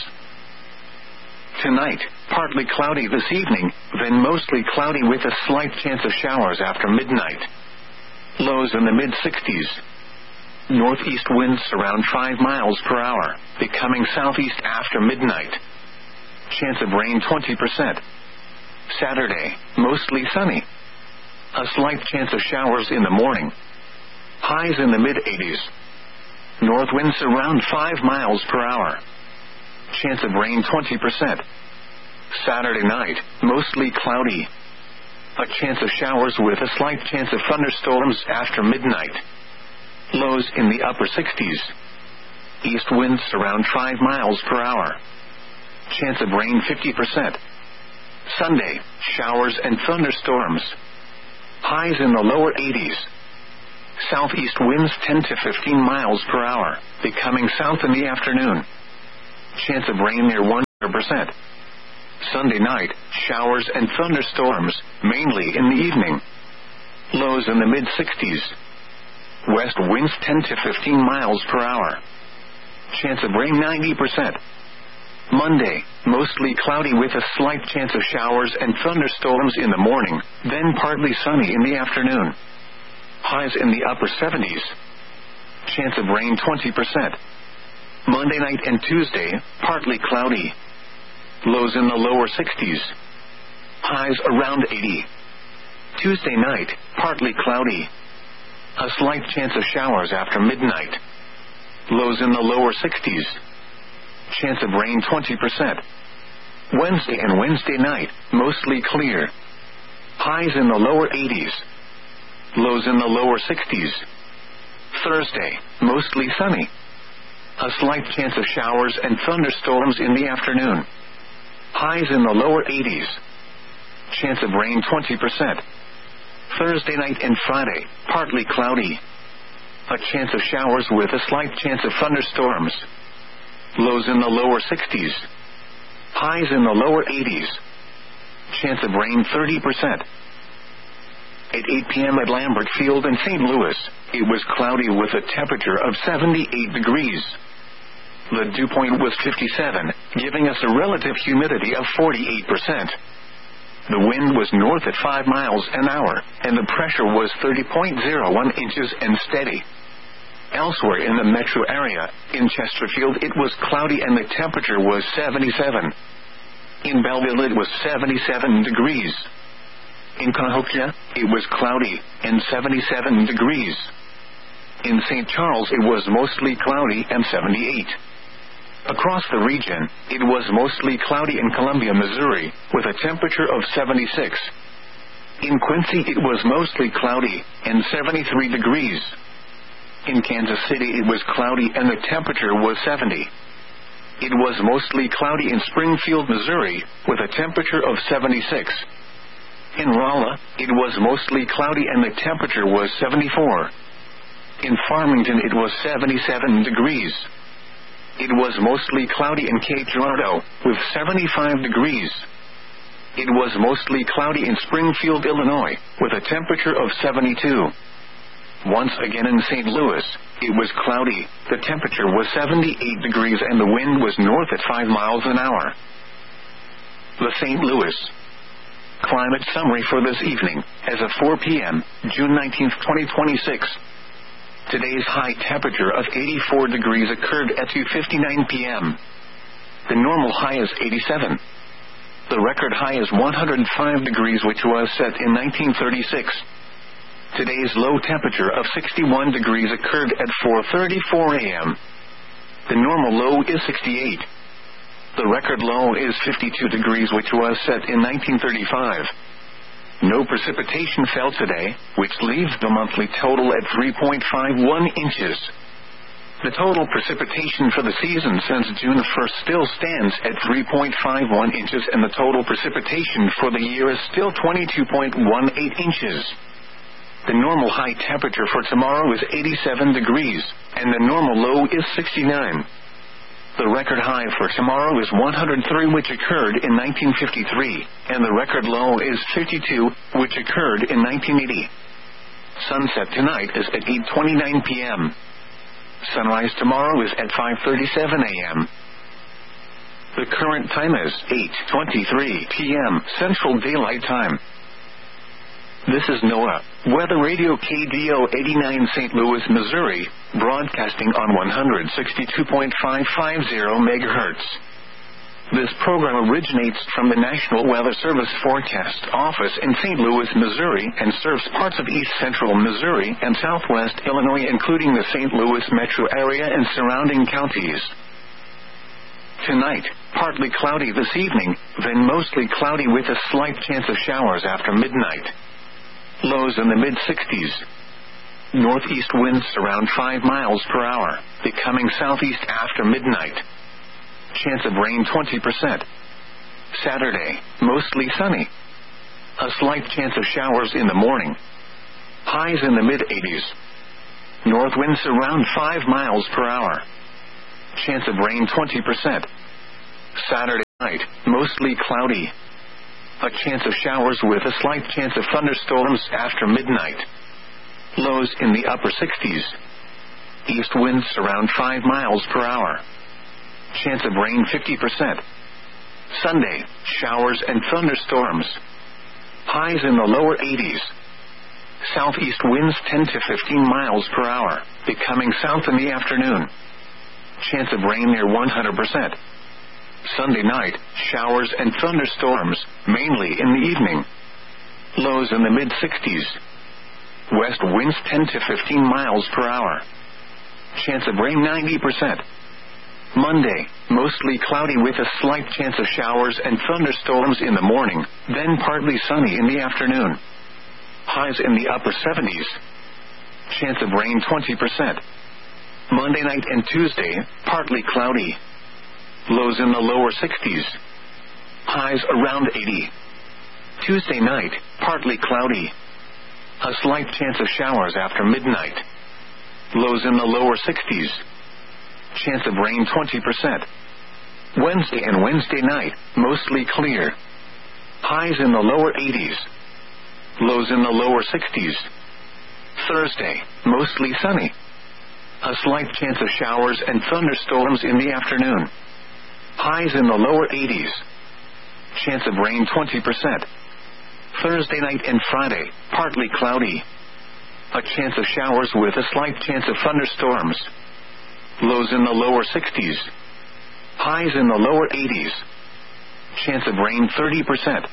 Tonight, partly cloudy this evening, then mostly cloudy with a slight chance of showers after midnight. Lows in the mid-sixties. Northeast winds around five miles per hour, becoming southeast after midnight. Chance of rain twenty percent. Saturday, mostly sunny. A slight chance of showers in the morning. Highs in the mid-eighties. North winds around five miles per hour. Chance of rain twenty percent. Saturday night, mostly cloudy. A chance of showers with a slight chance of thunderstorms after midnight. Lows in the upper sixties. East winds around five miles per hour. Chance of rain fifty percent. Sunday, showers and thunderstorms. Highs in the lower eighties. southeast winds ten to fifteen miles per hour, becoming south in the afternoon. Chance of rain near one hundred percent. Sunday night, showers and thunderstorms, mainly in the evening. Lows in the mid sixties. West winds ten to fifteen miles per hour. Chance of rain ninety percent. Monday, mostly cloudy with a slight chance of showers and thunderstorms in the morning, then partly sunny in the afternoon. Highs in the upper seventies. Chance of rain twenty percent. Monday night and Tuesday, partly cloudy. Lows in the lower sixties. Highs around eighty. Tuesday night, partly cloudy. A slight chance of showers after midnight. Lows in the lower sixties. Chance of rain twenty percent. Wednesday and Wednesday night, mostly clear. Highs in the lower eighties. Lows in the lower sixties. Thursday, mostly sunny. A slight chance of showers and thunderstorms in the afternoon. Highs in the lower eighties. Chance of rain twenty percent. Thursday night and Friday, partly cloudy. A chance of showers with a slight chance of thunderstorms. Lows in the lower sixties. Highs in the lower eighties. Chance of rain thirty percent. At eight p.m. at Lambert Field in Saint Louis, it was cloudy with a temperature of seventy-eight degrees. The dew point was fifty-seven, giving us a relative humidity of forty-eight percent. The wind was north at five miles an hour, and the pressure was thirty point zero one inches and steady. Elsewhere in the metro area, in Chesterfield it was cloudy and the temperature was seventy-seven. In Belleville it was seventy-seven degrees. In Cahokia, it was cloudy and seventy-seven degrees. In Saint Charles it was mostly cloudy and seventy-eight. Across the region, it was mostly cloudy in Columbia, Missouri, with a temperature of seventy-six. In Quincy it was mostly cloudy and seventy-three degrees. In Kansas City it was cloudy and the temperature was seventy. It was mostly cloudy in Springfield, Missouri, with a temperature of seventy-six. In Rolla, it was mostly cloudy and the temperature was seventy-four. In Farmington it was seventy-seven degrees. It was mostly cloudy in Cape Girardeau, with seventy-five degrees. It was mostly cloudy in Springfield, Illinois, with a temperature of seventy-two. Once again in Saint Louis, it was cloudy, the temperature was seventy-eight degrees and the wind was north at five miles an hour. The Saint Louis Climate Summary for this evening, as of four p.m., June nineteenth, twenty twenty-six. Today's high temperature of eighty-four degrees occurred at two fifty-nine p.m. The normal high is eighty-seven. The record high is one hundred five degrees, which was set in nineteen thirty-six. Today's low temperature of sixty-one degrees occurred at four thirty-four a.m. The normal low is sixty-eight. The record low is fifty-two degrees, which was set in nineteen thirty-five. No precipitation fell today, which leaves the monthly total at three point five one inches. The total precipitation for the season since June first still stands at three point five one inches, and the total precipitation for the year is still twenty-two point one eight inches. The normal high temperature for tomorrow is eighty-seven degrees, and the normal low is sixty-nine. The record high for tomorrow is one hundred three, which occurred in nineteen fifty-three, and the record low is fifty-two, which occurred in nineteen eighty. Sunset tonight is at eight twenty-nine p.m. Sunrise tomorrow is at five thirty-seven a.m. The current time is eight twenty-three p.m. Central Daylight Time. This is NOAA, Weather Radio K D O eighty-nine Saint Louis, Missouri, broadcasting on one hundred sixty-two point five five zero megahertz. This program originates from the National Weather Service Forecast Office in Saint Louis, Missouri, and serves parts of east central Missouri and southwest Illinois, including the Saint Louis metro area and surrounding counties. Tonight, partly cloudy this evening, then mostly cloudy with a slight chance of showers after midnight. Lows in the mid sixties. Northeast winds around five miles per hour, becoming southeast after midnight. Chance of rain twenty percent. Saturday, mostly sunny. A slight chance of showers in the morning. Highs in the mid eighties. north winds around five miles per hour. Chance of rain twenty percent. Saturday night, mostly cloudy. A chance of showers with a slight chance of thunderstorms after midnight. Lows in the upper sixties. East winds around five miles per hour. Chance of rain fifty percent. Sunday, showers and thunderstorms. Highs in the lower eighties. Southeast winds ten to fifteen miles per hour, becoming south in the afternoon. Chance of rain near one hundred percent. Sunday night, showers and thunderstorms, mainly in the evening. Lows in the mid sixties. West winds ten to fifteen miles per hour. Chance of rain ninety percent. Monday, mostly cloudy with a slight chance of showers and thunderstorms in the morning, then partly sunny in the afternoon. Highs in the upper seventies. Chance of rain twenty percent. Monday night and Tuesday, partly cloudy. Lows in the lower sixties. Highs around eighty. Tuesday night, partly cloudy. A slight chance of showers after midnight. Lows in the lower sixties. Chance of rain twenty percent. Wednesday and Wednesday night, mostly clear. Highs in the lower eighties. Lows in the lower sixties. Thursday, mostly sunny. A slight chance of showers and thunderstorms in the afternoon. Highs in the lower eighties. Chance of rain twenty percent. Thursday night and Friday, partly cloudy. A chance of showers with a slight chance of thunderstorms. Lows in the lower sixties. Highs in the lower eighties. Chance of rain thirty percent.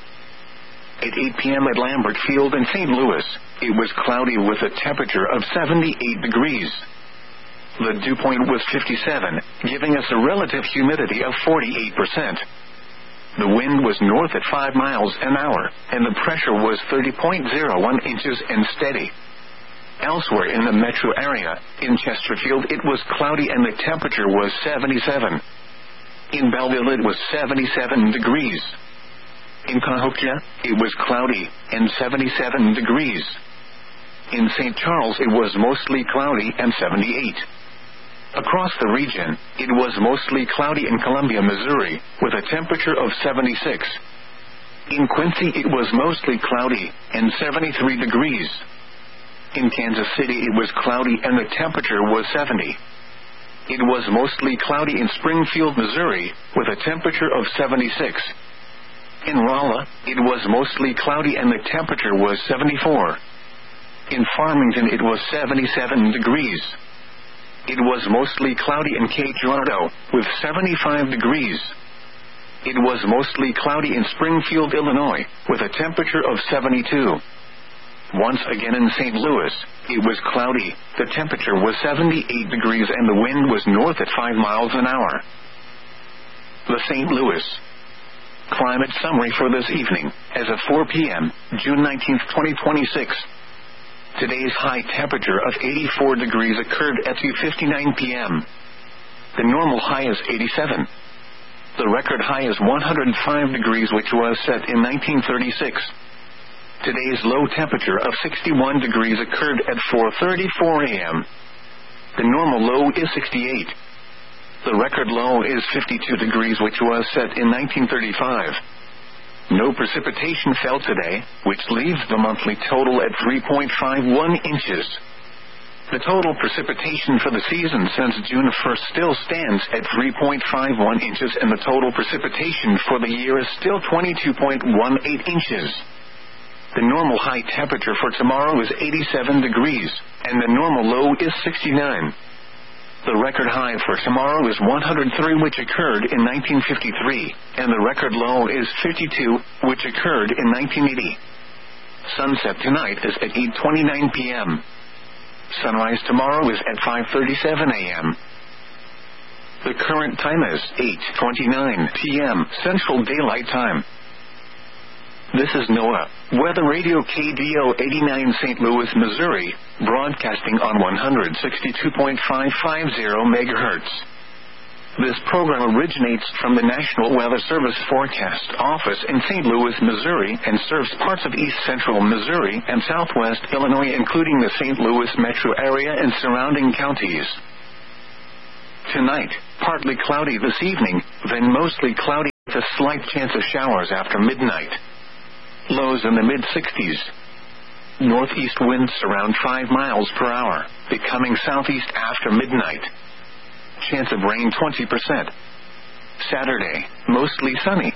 At eight p.m. at Lambert Field in Saint Louis, it was cloudy with a temperature of seventy-eight degrees. The dew point was fifty-seven, giving us a relative humidity of forty-eight percent. The wind was north at five miles an hour, and the pressure was thirty point zero one inches and steady. Elsewhere in the metro area, in Chesterfield it was cloudy and the temperature was seventy-seven. In Belleville it was seventy-seven degrees. In Cahokia, it was cloudy and seventy-seven degrees. In Saint Charles it was mostly cloudy and seventy-eight. Across the region, it was mostly cloudy in Columbia, Missouri, with a temperature of seventy-six. In Quincy it was mostly cloudy and seventy-three degrees. In Kansas City it was cloudy and the temperature was seventy. It was mostly cloudy in Springfield, Missouri, with a temperature of seventy-six. In Rolla, it was mostly cloudy and the temperature was seventy-four. In Farmington it was seventy-seven degrees. It was mostly cloudy in Cape Girardeau, with seventy-five degrees. It was mostly cloudy in Springfield, Illinois, with a temperature of seventy-two. Once again in Saint Louis, it was cloudy, the temperature was seventy-eight degrees and the wind was north at five miles an hour. The Saint Louis Climate Summary for this evening, as of four p.m., June nineteenth, twenty twenty-six. Today's high temperature of eighty-four degrees occurred at two fifty-nine p.m. The normal high is eighty-seven. The record high is one hundred five degrees, which was set in nineteen thirty-six. Today's low temperature of sixty-one degrees occurred at four thirty-four a.m. The normal low is sixty-eight. The record low is fifty-two degrees, which was set in nineteen thirty-five. No precipitation fell today, which leaves the monthly total at three point five one inches. The total precipitation for the season since June first still stands at three point five one inches, and the total precipitation for the year is still twenty-two point one eight inches. The normal high temperature for tomorrow is eighty-seven degrees, and the normal low is sixty-nine. The record high for tomorrow is one hundred three, which occurred in nineteen fifty-three, and the record low is fifty-two, which occurred in nineteen eighty. Sunset tonight is at eight twenty-nine p.m. Sunrise tomorrow is at five thirty-seven a.m. The current time is eight twenty-nine p.m. Central Daylight Time. This is NOAA Weather Radio K D O eighty-nine Saint Louis, Missouri, broadcasting on one hundred sixty-two point five five zero megahertz. This program originates from the National Weather Service Forecast Office in Saint Louis, Missouri, and serves parts of east central Missouri and southwest Illinois, including the Saint Louis metro area and surrounding counties. Tonight, partly cloudy this evening, then mostly cloudy with a slight chance of showers after midnight. Lows in the mid sixties. Northeast winds around five miles per hour, becoming southeast after midnight. Chance of rain twenty percent. Saturday, mostly sunny.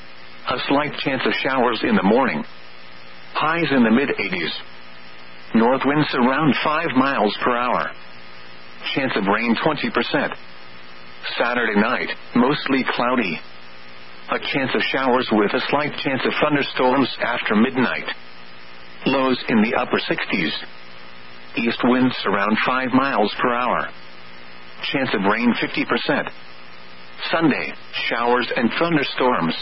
A slight chance of showers in the morning. Highs in the mid eighties. North winds around five miles per hour. Chance of rain twenty percent. Saturday night, mostly cloudy. A chance of showers with a slight chance of thunderstorms after midnight. Lows in the upper sixties. East winds around five miles per hour. Chance of rain fifty percent. Sunday, showers and thunderstorms.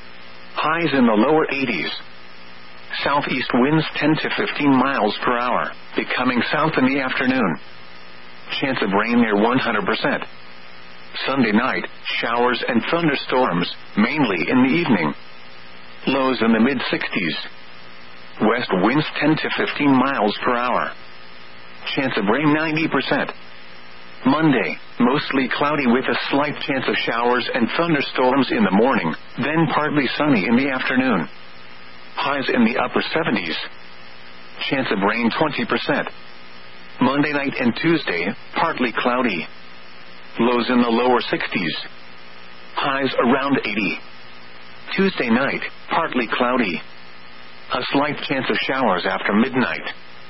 Highs in the lower eighties. Southeast winds ten to fifteen miles per hour, becoming south in the afternoon. Chance of rain near one hundred percent. Sunday night, showers and thunderstorms, mainly in the evening. Lows in the mid sixties. West winds ten to fifteen miles per hour. Chance of rain ninety percent. Monday, mostly cloudy with a slight chance of showers and thunderstorms in the morning, then partly sunny in the afternoon. Highs in the upper seventies. Chance of rain twenty percent. Monday night and Tuesday, partly cloudy. Lows in the lower sixties. Highs around eighty. Tuesday night, partly cloudy. A slight chance of showers after midnight.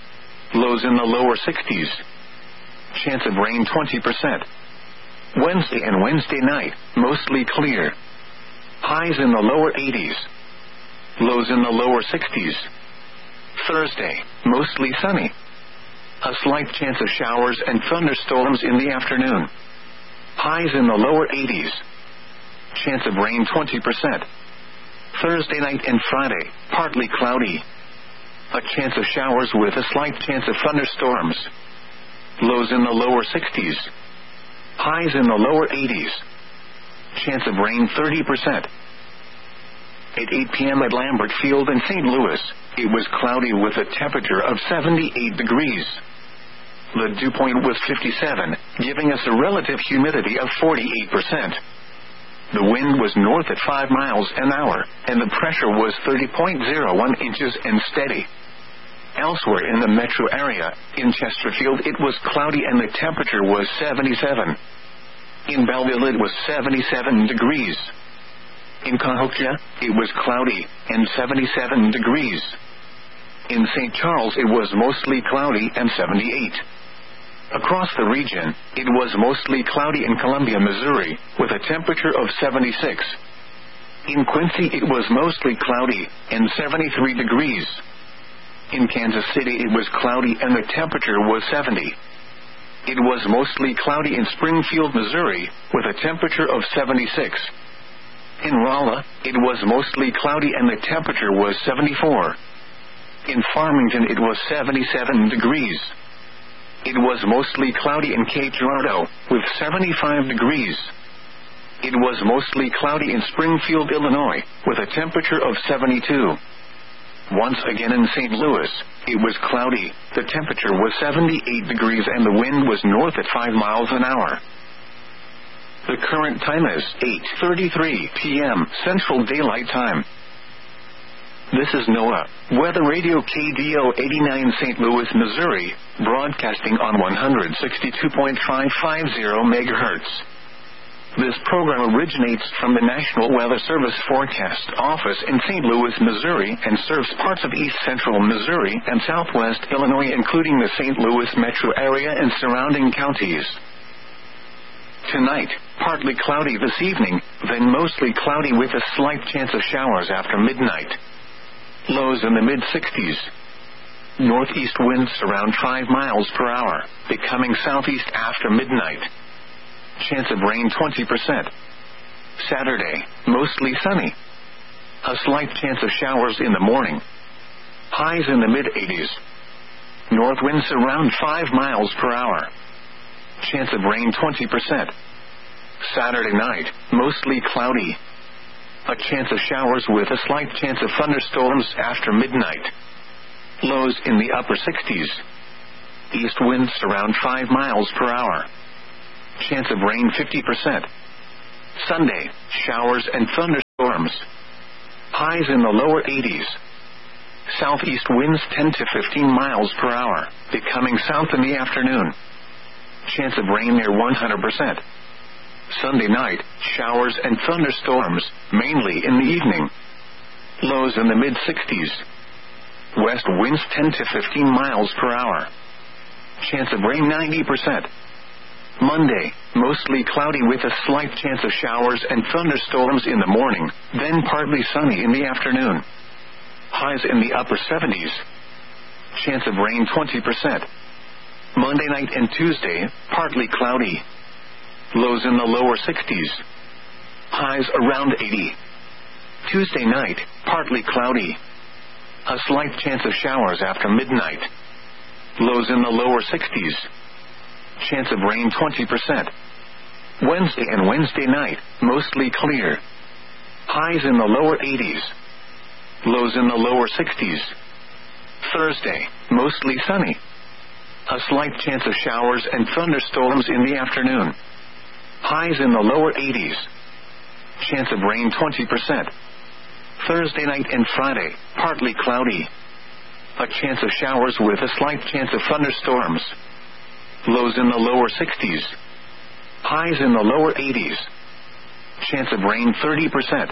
Lows in the lower sixties. Chance of rain twenty percent. Wednesday and Wednesday night, mostly clear. Highs in the lower eighties. Lows in the lower sixties. Thursday, mostly sunny. A slight chance of showers and thunderstorms in the afternoon. Highs in the lower eighties. Chance of rain twenty percent. Thursday night and Friday, partly cloudy. A chance of showers with a slight chance of thunderstorms. Lows in the lower sixties. Highs in the lower eighties. Chance of rain thirty percent. At eight p.m. at Lambert Field in Saint Louis, it was cloudy with a temperature of seventy-eight degrees. The dew point was fifty-seven, giving us a relative humidity of forty-eight percent. The wind was north at five miles an hour, and the pressure was thirty point zero one inches and steady. Elsewhere in the metro area, in Chesterfield it was cloudy and the temperature was seventy-seven. In Belleville it was seventy-seven degrees. In Cahokia, it was cloudy and seventy-seven degrees. In Saint Charles it was mostly cloudy and seventy-eight. Across the region, it was mostly cloudy in Columbia, Missouri, with a temperature of seventy-six. In Quincy it was mostly cloudy and seventy-three degrees. In Kansas City it was cloudy and the temperature was seventy. It was mostly cloudy in Springfield, Missouri, with a temperature of seventy-six. In Rolla, it was mostly cloudy and the temperature was seventy-four. In Farmington it was seventy-seven degrees. It was mostly cloudy in Cape Girardeau, with seventy-five degrees. It was mostly cloudy in Springfield, Illinois, with a temperature of seventy-two. Once again in Saint Louis, it was cloudy, the temperature was seventy-eight degrees and the wind was north at five miles an hour. The current time is eight thirty-three p.m. Central Daylight Time. This is NOAA, Weather Radio K D O eighty-nine Saint Louis, Missouri, broadcasting on one sixty-two point five five zero megahertz. This program originates from the National Weather Service Forecast Office in Saint Louis, Missouri, and serves parts of east central Missouri and southwest Illinois, including the Saint Louis metro area and surrounding counties. Tonight, partly cloudy this evening, then mostly cloudy with a slight chance of showers after midnight. Lows in the mid sixties. Northeast winds around five miles per hour, becoming southeast after midnight. Chance of rain twenty percent. Saturday, mostly sunny. A slight chance of showers in the morning. Highs in the mid eighties. North winds around five miles per hour. Chance of rain twenty percent. Saturday night, mostly cloudy. A chance of showers with a slight chance of thunderstorms after midnight. Lows in the upper sixties. East winds around five miles per hour. Chance of rain fifty percent. Sunday, showers and thunderstorms. Highs in the lower eighties. Southeast winds ten to fifteen miles per hour, becoming south in the afternoon. Chance of rain near one hundred percent. Sunday night, showers and thunderstorms, mainly in the evening. Lows in the mid sixties. West winds ten to fifteen miles per hour. Chance of rain ninety percent. Monday, mostly cloudy with a slight chance of showers and thunderstorms in the morning, then partly sunny in the afternoon. Highs in the upper seventies. Chance of rain twenty percent. Monday night and Tuesday, partly cloudy. Lows in the lower sixties. Highs around eighty. Tuesday night, partly cloudy. A slight chance of showers after midnight. Lows in the lower sixties. Chance of rain twenty percent. Wednesday and Wednesday night, mostly clear. Highs in the lower eighties. Lows in the lower sixties. Thursday, mostly sunny. A slight chance of showers and thunderstorms in the afternoon. Highs in the lower eighties. Chance of rain twenty percent. Thursday night and Friday, partly cloudy. A chance of showers with a slight chance of thunderstorms. Lows in the lower sixties. Highs in the lower eighties. Chance of rain thirty percent.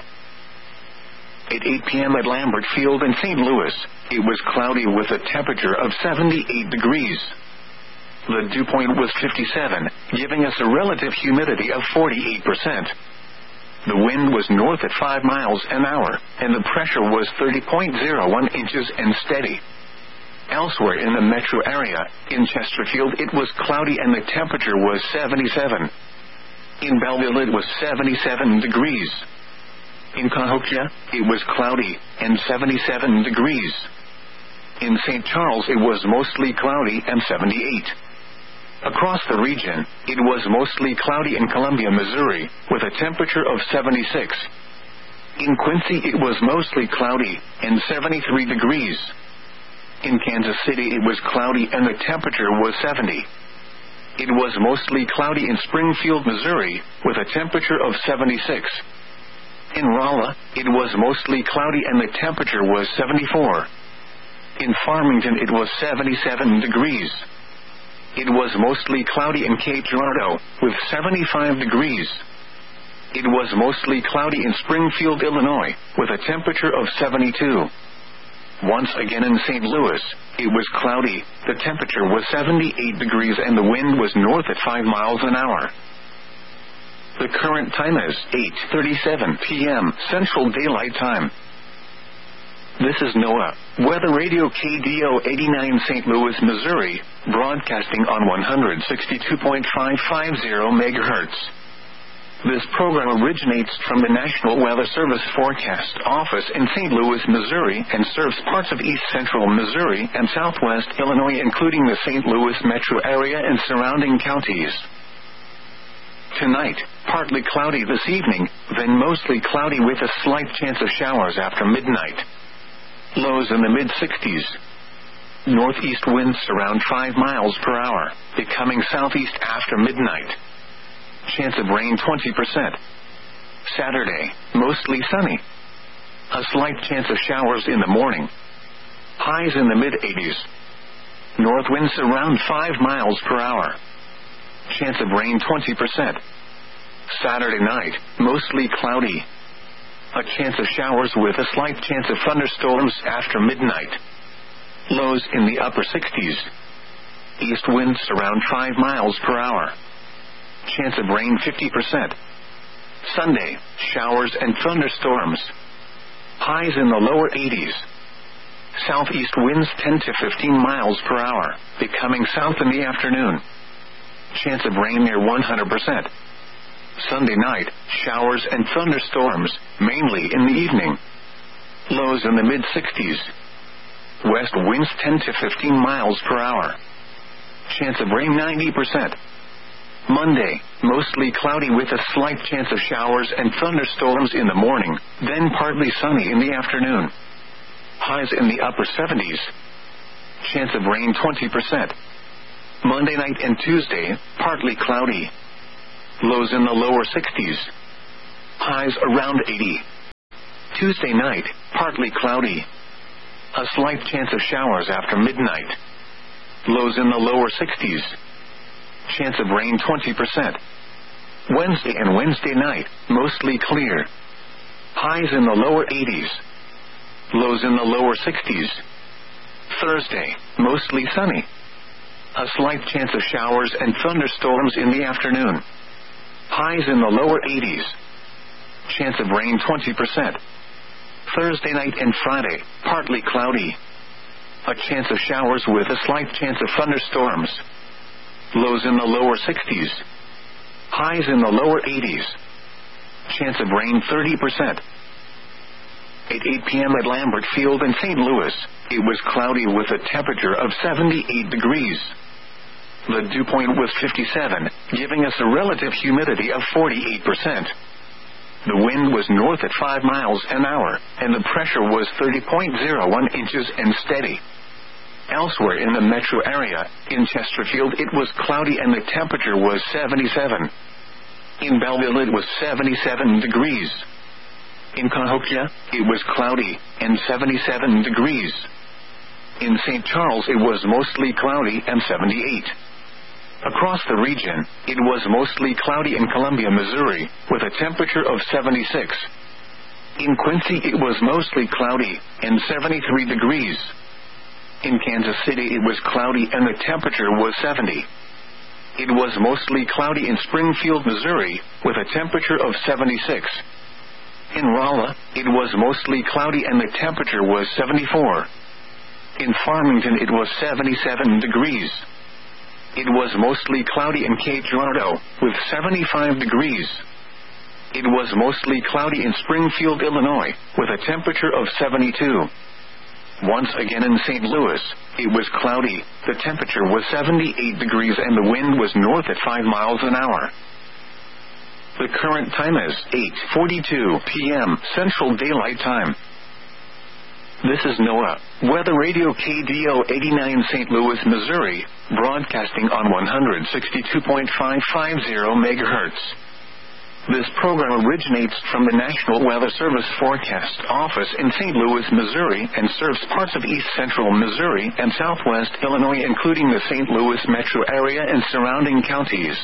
At eight p.m. at Lambert Field in Saint Louis, it was cloudy with a temperature of seventy-eight degrees. The dew point was fifty-seven, giving us a relative humidity of forty-eight percent. The wind was north at five miles an hour, and the pressure was thirty point zero one inches and steady. Elsewhere in the metro area, in Chesterfield it was cloudy and the temperature was seventy-seven. In Belleville it was seventy-seven degrees. In Cahokia, it was cloudy and seventy-seven degrees. In Saint Charles it was mostly cloudy and seventy-eight. Across the region, it was mostly cloudy in Columbia, Missouri, with a temperature of seventy-six. In Quincy it was mostly cloudy and seventy-three degrees. In Kansas City it was cloudy and the temperature was seventy. It was mostly cloudy in Springfield, Missouri, with a temperature of seventy-six. In Rolla, it was mostly cloudy and the temperature was seventy-four. In Farmington it was seventy-seven degrees. It was mostly cloudy in Cape Girardeau, with seventy-five degrees. It was mostly cloudy in Springfield, Illinois, with a temperature of seventy-two. Once again in Saint Louis, it was cloudy, the temperature was seventy-eight degrees and the wind was north at five miles an hour. The current time is eight thirty-seven p.m. Central Daylight Time. This is NOAA, Weather Radio K D O eighty-nine Saint Louis, Missouri, broadcasting on one sixty-two point five five zero megahertz. This program originates from the National Weather Service Forecast Office in Saint Louis, Missouri, and serves parts of east central Missouri and southwest Illinois, including the Saint Louis metro area and surrounding counties. Tonight, partly cloudy this evening, then mostly cloudy with a slight chance of showers after midnight. Lows in the mid sixties. Northeast winds around five miles per hour, becoming southeast after midnight. Chance of rain twenty percent. Saturday, mostly sunny. A slight chance of showers in the morning. Highs in the mid eighties. North winds around five miles per hour. Chance of rain twenty percent. Saturday night, mostly cloudy. A chance of showers with a slight chance of thunderstorms after midnight. Lows in the upper sixties. East winds around five miles per hour. Chance of rain fifty percent. Sunday, showers and thunderstorms. Highs in the lower eighties. Southeast winds ten to fifteen miles per hour, becoming south in the afternoon. Chance of rain near one hundred percent. Sunday night, showers and thunderstorms, mainly in the evening. Lows in the mid sixties. West winds ten to fifteen miles per hour. Chance of rain ninety percent. Monday, mostly cloudy with a slight chance of showers and thunderstorms in the morning, then partly sunny in the afternoon. Highs in the upper seventies. Chance of rain twenty percent. Monday night and Tuesday, partly cloudy. Lows in the lower sixties. Highs around eighty. Tuesday night, partly cloudy. A slight chance of showers after midnight. Lows in the lower sixties. Chance of rain twenty percent. Wednesday and Wednesday night, mostly clear. Highs in the lower eighties. Lows in the lower sixties. Thursday, mostly sunny. A slight chance of showers and thunderstorms in the afternoon. Highs in the lower eighties. Chance of rain twenty percent. Thursday night and Friday, partly cloudy. A chance of showers with a slight chance of thunderstorms. Lows in the lower sixties. Highs in the lower eighties. Chance of rain thirty percent. At eight p.m. at Lambert Field in Saint Louis, it was cloudy with a temperature of seventy-eight degrees. The dew point was fifty-seven, giving us a relative humidity of forty-eight percent. The wind was north at five miles an hour, and the pressure was thirty point zero one inches and steady. Elsewhere in the metro area, in Chesterfield it was cloudy and the temperature was seventy-seven. In Belleville it was seventy-seven degrees. In Cahokia, it was cloudy, and seventy-seven degrees. In Saint Charles it was mostly cloudy and seventy-eight. Across the region, it was mostly cloudy in Columbia, Missouri, with a temperature of seventy-six. In Quincy it was mostly cloudy, and seventy-three degrees. In Kansas City it was cloudy and the temperature was seventy. It was mostly cloudy in Springfield, Missouri, with a temperature of seventy-six. In Rolla, it was mostly cloudy and the temperature was seventy-four. In Farmington it was seventy-seven degrees. It was mostly cloudy in Cape Girardeau, with seventy-five degrees. It was mostly cloudy in Springfield, Illinois, with a temperature of seventy-two. Once again in Saint Louis, it was cloudy, the temperature was seventy-eight degrees and the wind was north at five miles an hour. The current time is eight forty-two p.m. Central Daylight Time. This is NOAA, Weather Radio K D O eighty-nine Saint Louis, Missouri, broadcasting on one sixty-two point five five zero megahertz. This program originates from the National Weather Service Forecast Office in Saint Louis, Missouri, and serves parts of east central Missouri and southwest Illinois, including the Saint Louis metro area and surrounding counties.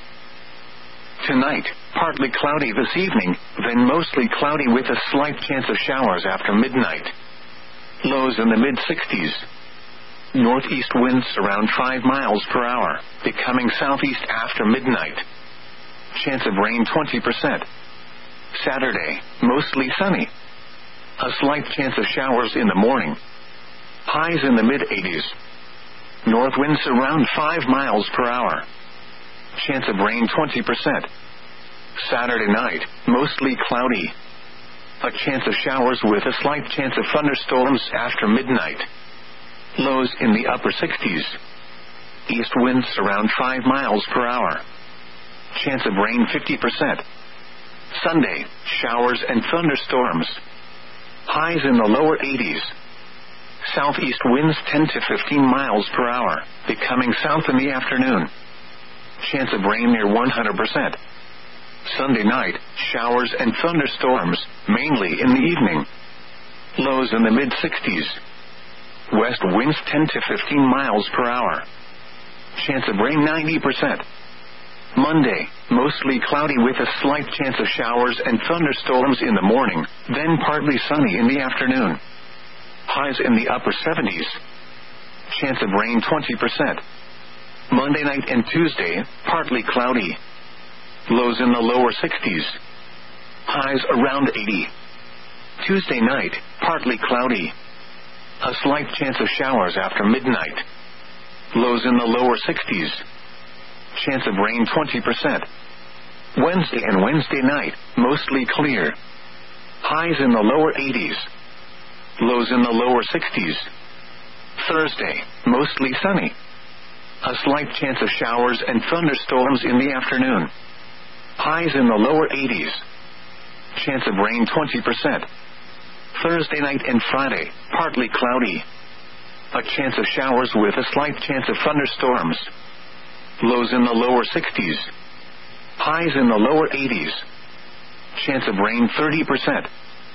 Tonight, partly cloudy this evening, then mostly cloudy with a slight chance of showers after midnight. Lows in the mid-sixties. Northeast winds around five miles per hour, becoming southeast after midnight. Chance of rain twenty percent. Saturday, mostly sunny. A slight chance of showers in the morning. Highs in the mid-eighties. North winds around five miles per hour. Chance of rain twenty percent. Saturday night, mostly cloudy. A chance of showers with a slight chance of thunderstorms after midnight. Lows in the upper sixties. East winds around five miles per hour. Chance of rain fifty percent. Sunday, showers and thunderstorms. Highs in the lower eighties. Southeast winds ten to fifteen miles per hour, becoming south in the afternoon. Chance of rain near one hundred percent. Sunday night, showers and thunderstorms, mainly in the evening. Lows in the mid-sixties. West winds ten to fifteen miles per hour. Chance of rain ninety percent. Monday, mostly cloudy with a slight chance of showers and thunderstorms in the morning, then partly sunny in the afternoon. Highs in the upper seventies. Chance of rain twenty percent. Monday night and Tuesday, partly cloudy. Lows in the lower sixties. Highs around eighty. Tuesday night, partly cloudy. A slight chance of showers after midnight. Lows in the lower sixties. Chance of rain twenty percent. Wednesday and Wednesday night, mostly clear. Highs in the lower eighties. Lows in the lower sixties. Thursday, mostly sunny. A slight chance of showers and thunderstorms in the afternoon. Highs in the lower eighties. Chance of rain twenty percent. Thursday night and Friday, partly cloudy. A chance of showers with a slight chance of thunderstorms. Lows in the lower sixties. Highs in the lower eighties. Chance of rain thirty percent.